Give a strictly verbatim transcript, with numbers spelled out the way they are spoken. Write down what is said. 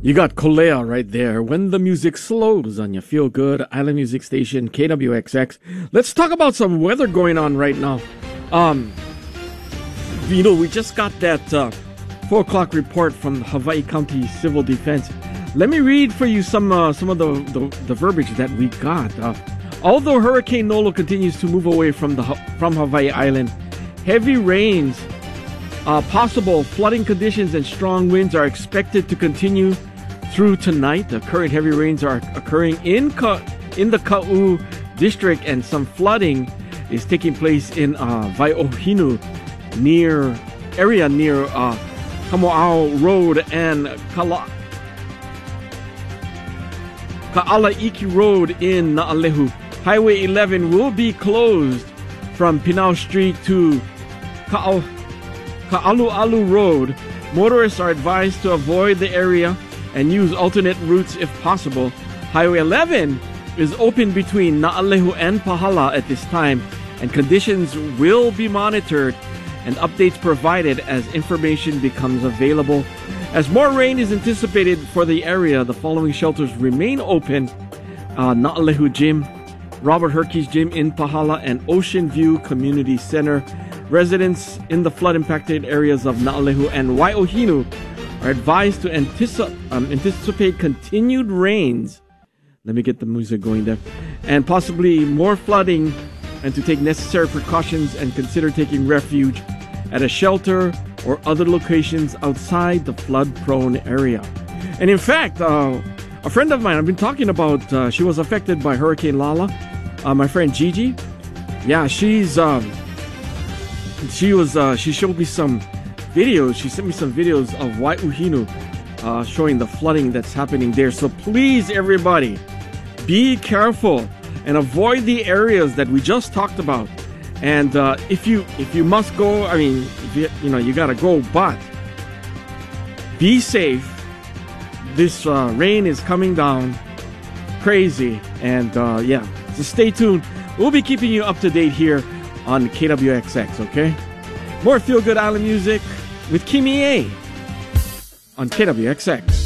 You got Kolea right there. When the music slows on your feel good island music station K W X X. Let's talk about some weather going on right now. Um, you know, we just got that uh, four o'clock report from Hawaii County Civil Defense. Let me read for you some uh, some of the, the the verbiage that we got. Uh, although Hurricane Nolo continues to move away from the from Hawaii Island, heavy rains, uh, possible flooding conditions, and strong winds are expected to continue through tonight. The current heavy rains are occurring in Ka- in the Ka'u district, and some flooding is taking place in uh, Vaiohinu, near area near uh, Kamo'ao Road and Kala. Ka'alaiki Road in Na'alehu. Highway eleven will be closed from Pinau Street to Ka'au, Ka'alu'alu Road. Motorists are advised to avoid the area and use alternate routes if possible. Highway eleven is open between Na'alehu and Pahala at this time, and conditions will be monitored and updates provided as information becomes available. As more rain is anticipated for the area, the following shelters remain open: uh, Na'alehu Gym, Robert Herkes Gym in Pahala, and Ocean View Community Center. Residents in the flood-impacted areas of Na'alehu and Waiohinu are advised to anticip- um, anticipate continued rains. Let me get the music going there. And possibly more flooding, and to take necessary precautions and consider taking refuge at a shelter or other locations outside the flood-prone area. And in fact, uh, a friend of mine, I've been talking about, uh, she was affected by Hurricane Lala. Uh, my friend Gigi. Yeah, she's, um, she was, uh, she showed me some videos. She sent me some videos of Waiohinu uh, showing the flooding that's happening there. So please, everybody, be careful and avoid the areas that we just talked about. And uh, if you if you must go, I mean, if you, you know, you gotta go, but be safe. This uh, rain is coming down crazy, and uh, yeah, so stay tuned. We'll be keeping you up to date here on K W X X, okay? More feel-good island music with Kimi A on K W X X.